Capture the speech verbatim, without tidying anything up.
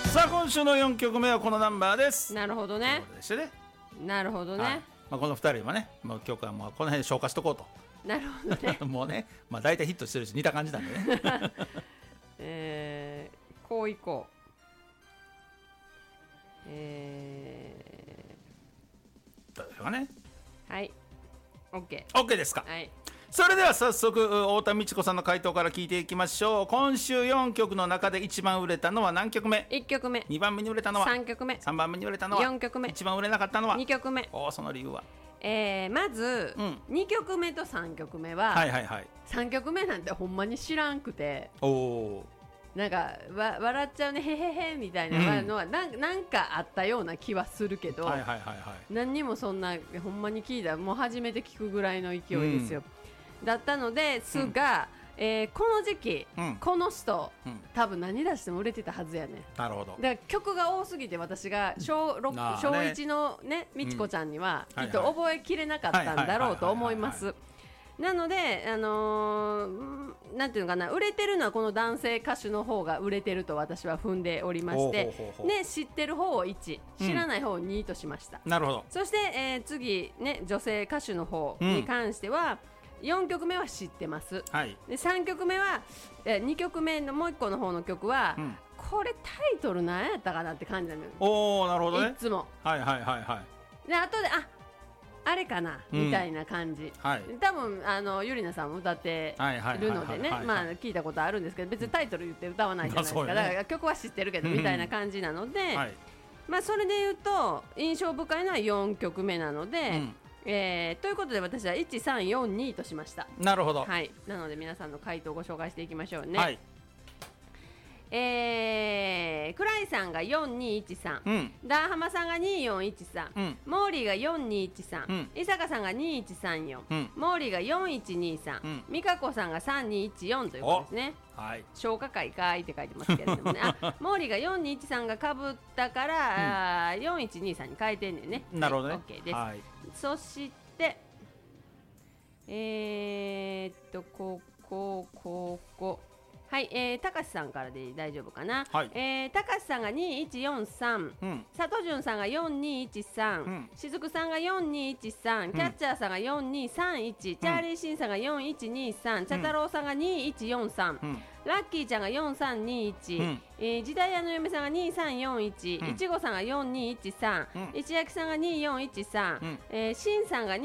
さあ今週のよんきょくめはこのナンバーです。 なるほどね。 でしてね、 なるほどね、 はい、まあ、このふたりはね、もう今日はもうこの辺で消化しとこうと。 なるほどねもうね、まあ、大体ヒットしてるし似た感じなんでねえー、こういこう。えどうでしょうかね。 ー、はい OK, OK ですか。 はい、 それでは早速太田美智子さんの回答から聞いていきましょう。今週よんきょくの中で一番売れたのは何曲目？ いっきょくめ、 にばんめに売れたのは？ さんきょくめ、 さんばんめに売れたのは？ よんきょくめ、 一番売れなかったのは？ にきょくめ。 おー、その理由は？ えー、まず、うん、にきょくめとさんきょくめは、 はいはいはい、 さんきょくめなんてほんまに知らんくて、 おー、 なんかわ笑っちゃうねへへへみたいなのは、うん、なんなんかあったような気はするけど、 はいはいはいはい、 何にもそんなほんまに聞いたもう初めて聞くぐらいの勢いですよ、うん、だったのですが、うん、えー、この時期、うん、この人、うん、多分何出しても売れてたはずやね。 なるほど。 だから曲が多すぎて私が小ろく、小いちのねみちこちゃんにはきっと覚えきれなかったんだろうと思います。なので、あのー、なんていうのかな、売れてるのはこの男性歌手の方が売れてると私は踏んでおりまして、ほうほうほう、ね、知ってる方をいち、知らない方をにとしました、うん、なるほど。そして、えー、次、ね、女性歌手の方に関しては、うん、よんきょくめは知ってます、はい、でさんきょくめは、えー、にきょくめのもういっこの方の曲は、うん、これタイトル何やったかなって感じなのよ。おー、なるほどね。いつもはいはいはいはい。で後でああれかな、うん、みたいな感じ、はい、多分あのゆりなさんも歌ってるのでね、まあ聞いたことあるんですけど、別にタイトル言って歌わないじゃないですか、うん、だから曲は知ってるけどみたいな感じなので、うん、はい、まあそれで言うと印象深いのはよんきょくめなので、うん、えー、ということで私はいちさんよんにとしました。なるほど、はい、なので皆さんの回答をご紹介していきましょうね。はい、えー、クライさんがよんにいちさん、うん、ダーハマさんがによんいちさん、うん、モーリーがよんにいちさん、うん、伊坂さんがにいちさんよん、うん、モーリーがよんいちにさん、うん、美香子さんがさんにいちよんということですね。はい、消化会かいって書いてますけれどもねあモーリーがよんにいちさんがかぶったから、うん、よんいちにさんに変えてんねんね。なるほどね、はい、OK です、はい、そしてえー、っとここここはい、えー、たかしさんからで大丈夫かな。はい、えー、たかしさんがにいちよんさん、うん、さとじゅんさんがよんにいちさん、うん、しずくさんがよんにいちさん、キャッチャーさんがよんにさんいち、うん、チャーリーシンさんがよんいちにさん、茶太郎さんがにいちよんさん、うん、ラッキーちゃんがよんさんにいち、うん、えー、時代屋の嫁さんがにさんよんいち、うん、いちごさんがよんにいちさん、うん、石焼さんがによんいちさん、うん、えー、しんさんが